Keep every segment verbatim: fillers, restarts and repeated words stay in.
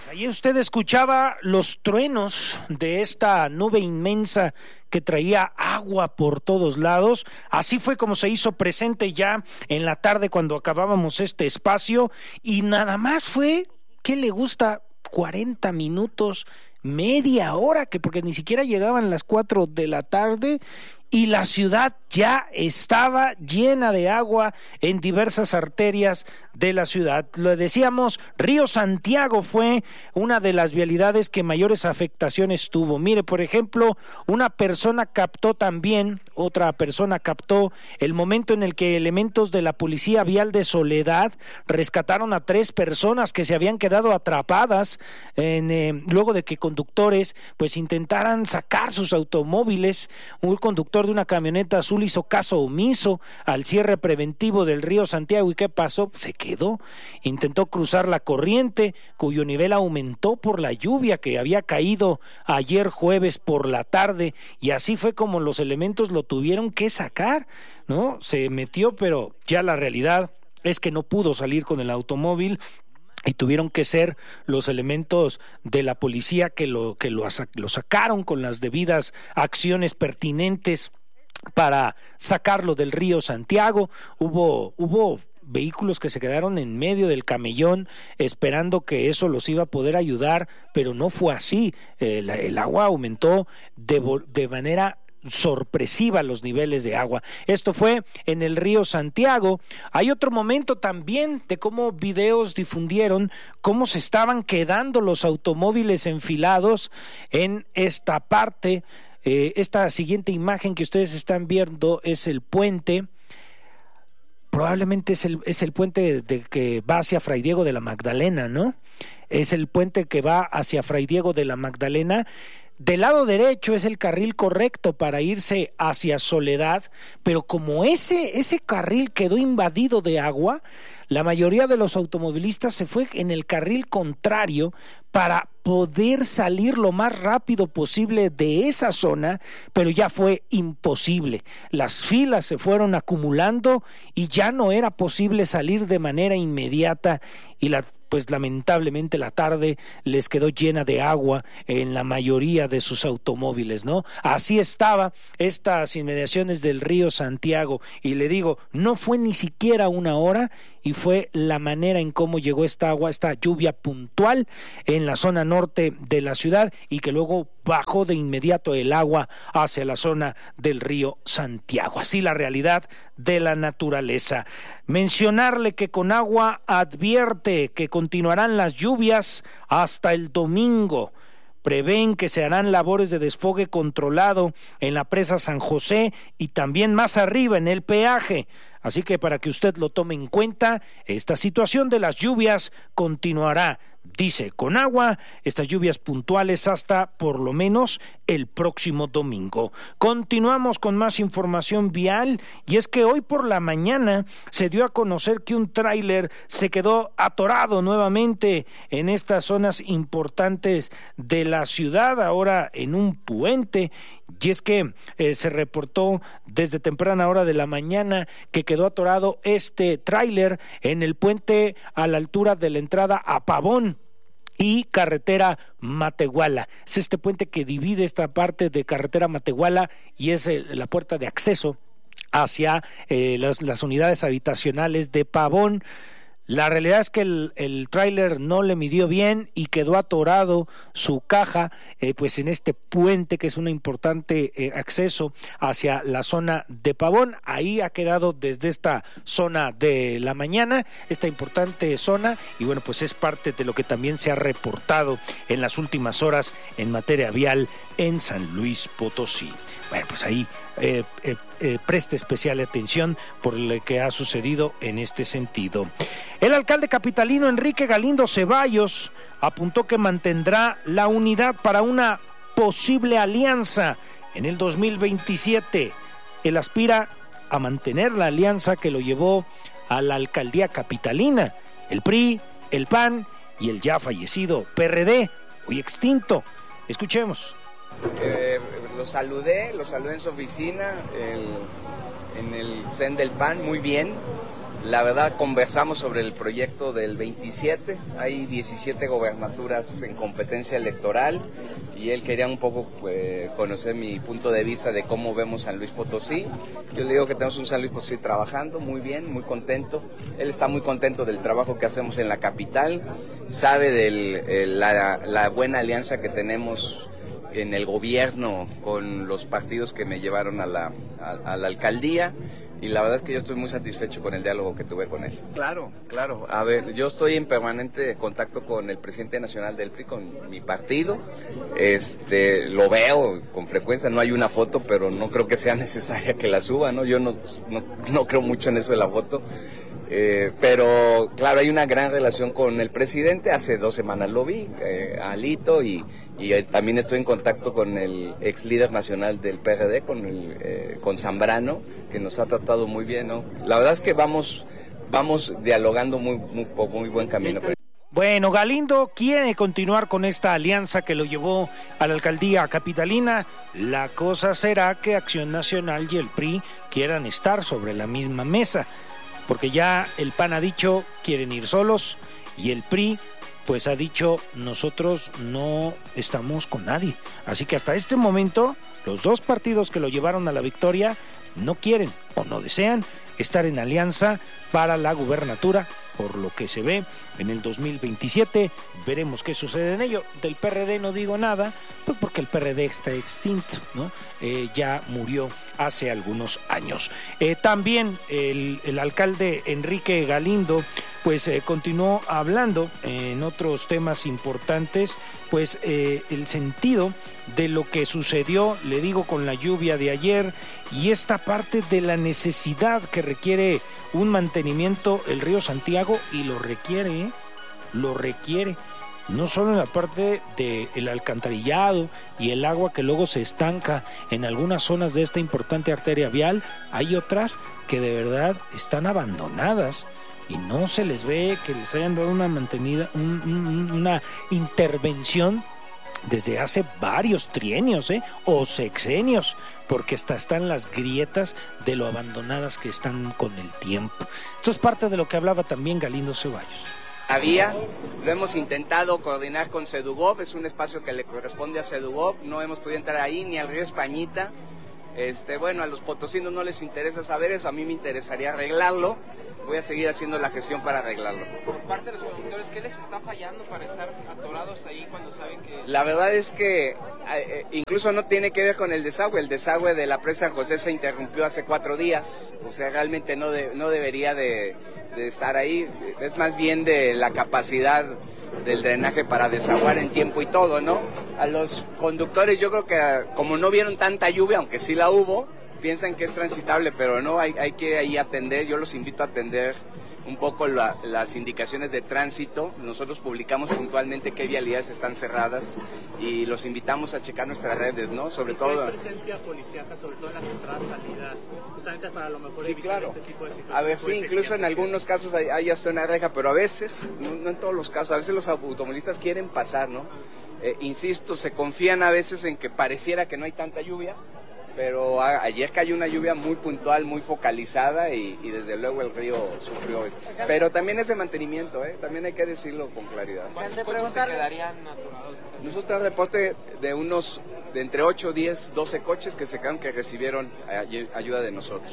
Ahí usted escuchaba los truenos de esta nube inmensa que traía agua por todos lados. Así fue como se hizo presente ya en la tarde cuando acabábamos este espacio, y nada más fue, ¿qué le gusta? cuarenta minutos, media hora, que porque ni siquiera llegaban las cuatro de la tarde y la ciudad ya estaba llena de agua en diversas arterias de la ciudad. Lo decíamos, Río Santiago fue una de las vialidades que mayores afectaciones tuvo. Mire, por ejemplo, una persona captó también, otra persona captó el momento en el que elementos de la Policía Vial de Soledad rescataron a tres personas que se habían quedado atrapadas en, eh, luego de que conductores pues intentaran sacar sus automóviles. Un conductor de una camioneta azul hizo caso omiso al cierre preventivo del Río Santiago. ¿Y qué pasó? Se quedó. Intentó cruzar la corriente, cuyo nivel aumentó por la lluvia que había caído ayer jueves por la tarde, y así fue como los elementos lo tuvieron que sacar, ¿no? Se metió, pero ya la realidad es que no pudo salir con el automóvil, y tuvieron que ser los elementos de la policía que lo que lo, lo sacaron con las debidas acciones pertinentes para sacarlo del Río Santiago. Hubo hubo vehículos que se quedaron en medio del camellón esperando que eso los iba a poder ayudar, pero no fue así. El, el agua aumentó de, de manera sorpresiva los niveles de agua. Esto fue en el Río Santiago. Hay otro momento también de cómo videos difundieron cómo se estaban quedando los automóviles enfilados en esta parte. Eh, esta siguiente imagen que ustedes están viendo es el puente. Probablemente es el, es el puente de que va hacia Fray Diego de la Magdalena, ¿no? Es el puente que va hacia Fray Diego de la Magdalena. Del lado derecho es el carril correcto para irse hacia Soledad, pero como ese, ese carril quedó invadido de agua, la mayoría de los automovilistas se fue en el carril contrario para poder salir lo más rápido posible de esa zona, pero ya fue imposible. Las filas se fueron acumulando y ya no era posible salir de manera inmediata, y la pues lamentablemente la tarde les quedó llena de agua en la mayoría de sus automóviles, ¿no? Así estaba estas inmediaciones del Río Santiago, y le digo, no fue ni siquiera una hora, y fue la manera en cómo llegó esta agua, esta lluvia puntual en la zona norte de la ciudad, y que luego bajó de inmediato el agua hacia la zona del Río Santiago. Así la realidad de la naturaleza. Mencionarle que Conagua advierte que continuarán las lluvias hasta el domingo. Prevén que se harán labores de desfogue controlado en la presa San José y también más arriba en el peaje. Así que para que usted lo tome en cuenta, esta situación de las lluvias continuará, dice Conagua, estas lluvias puntuales hasta por lo menos el próximo domingo. Continuamos con más información vial, y es que hoy por la mañana se dio a conocer que un tráiler se quedó atorado nuevamente en estas zonas importantes de la ciudad, ahora en un puente, y es que eh, se reportó desde temprana hora de la mañana que quedó atorado este tráiler en el puente a la altura de la entrada a Pavón y carretera Matehuala. Es este puente que divide esta parte de carretera Matehuala y es el, la puerta de acceso hacia eh, las, las unidades habitacionales de Pavón. La realidad es que el, el tráiler no le midió bien y quedó atorado su caja eh, pues en este puente, que es un importante eh, acceso hacia la zona de Pavón. Ahí ha quedado desde esta zona de la mañana, esta importante zona, y bueno, pues es parte de lo que también se ha reportado en las últimas horas en materia vial en San Luis Potosí. Bueno, pues ahí eh, eh, eh, preste especial atención por lo que ha sucedido en este sentido. El alcalde capitalino Enrique Galindo Ceballos apuntó que mantendrá la unidad para una posible alianza en el dos mil veintisiete. Él aspira a mantener la alianza que lo llevó a la alcaldía capitalina, el P R I, el P A N y el ya fallecido P R D, hoy extinto. Escuchemos. Eh, lo saludé, lo saludé en su oficina, el, en el C E N del P A N, muy bien. La verdad, conversamos sobre el proyecto del veintisiete, hay diecisiete gobernaturas en competencia electoral y él quería un poco eh, conocer mi punto de vista de cómo vemos San Luis Potosí. Yo le digo que tenemos un San Luis Potosí trabajando muy bien, muy contento. Él está muy contento del trabajo que hacemos en la capital, sabe de la, la buena alianza que tenemos en el gobierno con los partidos que me llevaron a la, a, a la alcaldía. Y la verdad es que yo estoy muy satisfecho con el diálogo que tuve con él. Claro, claro. A ver, yo estoy en permanente contacto con el presidente nacional del P R I, con mi partido. Este, lo veo con frecuencia, no hay una foto, pero no creo que sea necesaria que la suba, ¿no? Yo no, no, no creo mucho en eso de la foto. Eh, pero claro, hay una gran relación con el presidente. Hace dos semanas lo vi, eh, Alito, y, y eh, también estoy en contacto con el ex líder nacional del P R D, con, el, eh, con Zambrano, que nos ha tratado muy bien, ¿no? La verdad es que vamos, vamos dialogando muy, muy, muy buen camino. Bueno, Galindo quiere continuar con esta alianza que lo llevó a la alcaldía capitalina. La cosa será que Acción Nacional y el P R I quieran estar sobre la misma mesa, porque ya el P A N ha dicho quieren ir solos y el P R I pues ha dicho nosotros no estamos con nadie. Así que hasta este momento los dos partidos que lo llevaron a la victoria no quieren o no desean estar en alianza para la gubernatura. Por lo que se ve en el dos mil veintisiete, veremos qué sucede en ello. Del P R D no digo nada, pues porque el P R D está extinto, ¿no? Eh, ya murió hace algunos años. Eh, también el, el alcalde Enrique Galindo, pues eh, continuó hablando en otros temas importantes, pues eh, el sentido de lo que sucedió, le digo, con la lluvia de ayer y esta parte de la necesidad que requiere un mantenimiento el río Santiago, y lo requiere, ¿eh? lo requiere, no solo en la parte del alcantarillado y el agua que luego se estanca en algunas zonas de esta importante arteria vial, hay otras que de verdad están abandonadas y no se les ve que les hayan dado una mantenida, un, un, una intervención desde hace varios trienios, ¿eh? o sexenios, porque hasta están las grietas de lo abandonadas que están con el tiempo. Esto es parte de lo que hablaba también Galindo Ceballos. Había, lo hemos intentado coordinar con Sedugov, es un espacio que le corresponde a Sedugov, no hemos podido entrar ahí ni al río Españita. Este, bueno, a los potosinos no les interesa saber eso, a mí me interesaría arreglarlo. Voy a seguir haciendo la gestión para arreglarlo. Por parte de los conductores, ¿qué les está fallando para estar atorados ahí cuando saben que...? La verdad es que eh, incluso no tiene que ver con el desagüe. El desagüe de la presa José se interrumpió hace cuatro días. O sea, realmente no, de, no debería de, de estar ahí. Es más bien de la capacidad del drenaje para desaguar en tiempo y todo, ¿no? A los conductores yo creo que como no vieron tanta lluvia, aunque sí la hubo, piensan que es transitable, pero no, hay, hay que ahí atender. Yo los invito a atender un poco la, las indicaciones de tránsito. Nosotros publicamos puntualmente qué vialidades están cerradas y los invitamos a checar nuestras redes, ¿no? Sobre todo... ¿Hay presencia policíaca, sobre todo en las entradas, salidas, justamente para lo mejor sí, evitar claro. este tipo de situaciones? A ver, sí, incluso en algunos casos hay, hay hasta una reja, pero a veces, no, no en todos los casos, a veces los automovilistas quieren pasar, ¿no? Eh, insisto, se confían a veces en que pareciera que no hay tanta lluvia, pero a, ayer cayó una lluvia muy puntual, muy focalizada y, y desde luego el río sufrió eso. Pero también ese mantenimiento, ¿eh? También hay que decirlo con claridad. ¿Cuántos coches se quedarían atorados? Nosotros traemos reporte de unos, de entre ocho, diez, doce coches que se quedan que recibieron ay, ayuda de nosotros.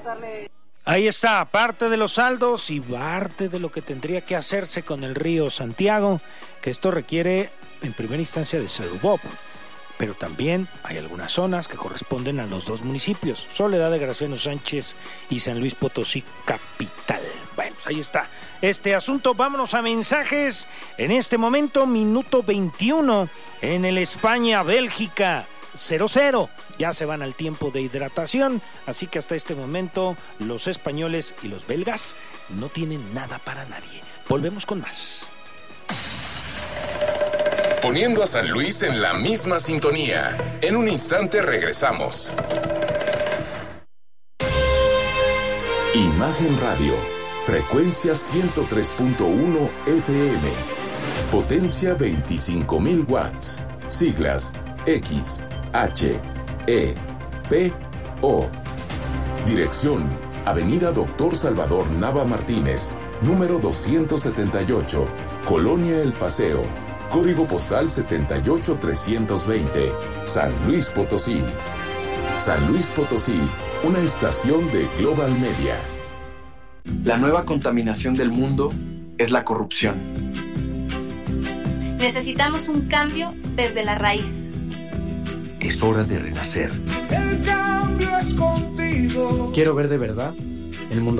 Ahí está, parte de los saldos y parte de lo que tendría que hacerse con el río Santiago, que esto requiere en primera instancia de Sedugov. Pero también hay algunas zonas que corresponden a los dos municipios, Soledad de Graciano Sánchez y San Luis Potosí capital. Bueno, pues ahí está este asunto. Vámonos a mensajes. En este momento, minuto veintiuno, en el España-Bélgica, cero cero. Ya se van al tiempo de hidratación, así que hasta este momento los españoles y los belgas no tienen nada para nadie. Volvemos con más. Poniendo a San Luis en la misma sintonía. En un instante regresamos. Imagen Radio, frecuencia ciento tres punto uno F M, potencia veinticinco mil watts, siglas X, H, E, P, O, dirección Avenida Doctor Salvador Nava Martínez, número doscientos setenta y ocho, Colonia El Paseo, código postal setenta y ocho trescientos veinte, San Luis Potosí. San Luis Potosí, una estación de Global Media. La nueva contaminación del mundo es la corrupción. Necesitamos un cambio desde la raíz. Es hora de renacer. El cambio es contigo. Quiero ver de verdad el mundo